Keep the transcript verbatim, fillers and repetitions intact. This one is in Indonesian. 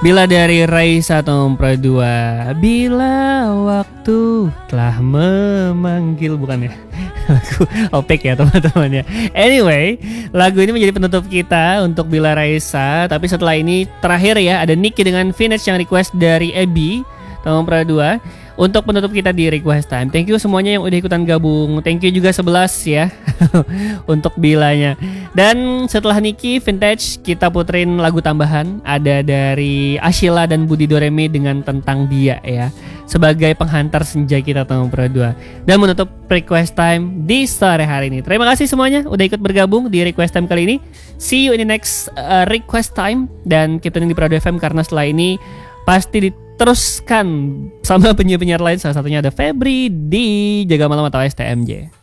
Bila dari Raisa Tompra dua, bila waktu telah memanggil, bukan ya? Lagu Opek ya teman-teman ya. Anyway, lagu ini menjadi penutup kita untuk Bila Raisa. Tapi setelah ini terakhir ya, ada Nicky dengan Vintage yang request dari Ebi Tompra dua untuk penutup kita di Request Time. Thank you semuanya yang udah ikutan gabung. Thank you juga sebelas ya untuk Bilanya. Dan setelah Niki Vintage, kita puterin lagu tambahan. Ada dari Ashila dan Budi Doremi dengan Tentang Dia ya, sebagai penghantar senja kita Tompra dua. Dan menutup Request Time di sore hari ini. Terima kasih semuanya udah ikut bergabung di Request Time kali ini. See you in the next uh, Request Time. Dan keep tuning di Prado F M karena setelah ini pasti diteruskan sama penyiar-penyiar lain. Salah satunya ada Febri di Jaga Malam atau S T M J.